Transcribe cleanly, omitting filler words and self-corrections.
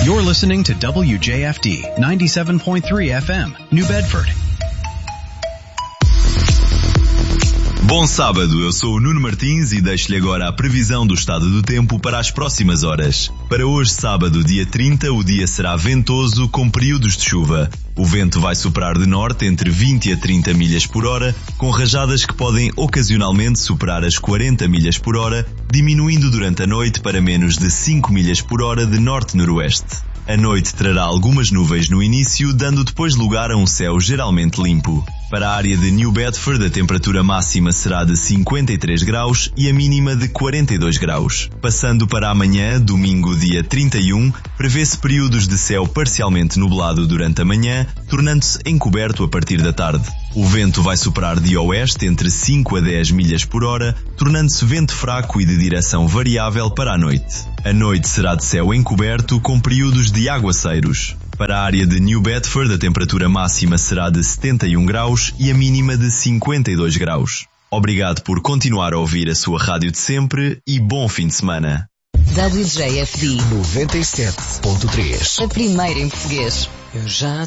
You're listening to WJFD 97.3 FM, New Bedford. Bom sábado, eu sou o Nuno Martins e deixo-lhe agora a previsão do estado do tempo para as próximas horas. Para hoje, sábado, dia 30, o dia será ventoso com períodos de chuva. O vento vai soprar de norte entre 20 a 30 milhas por hora, com rajadas que podem ocasionalmente superar as 40 milhas por hora, diminuindo durante a noite para menos de 5 milhas por hora de norte-noroeste. A noite trará algumas nuvens no início, dando depois lugar a um céu geralmente limpo. Para a área de New Bedford, a temperatura máxima será de 53 graus e a mínima de 42 graus. Passando para amanhã, domingo dia 31, prevê-se períodos de céu parcialmente nublado durante a manhã, tornando-se encoberto a partir da tarde. O vento vai soprar de oeste entre 5 a 10 milhas por hora, tornando-se vento fraco e de direção variável para a noite. A noite será de céu encoberto com períodos de aguaceiros. Para a área de New Bedford, a temperatura máxima será de 71 graus e a mínima de 52 graus. Obrigado por continuar a ouvir a sua rádio de sempre e bom fim de semana. WJFD 97.3. A primeira em português. Eu já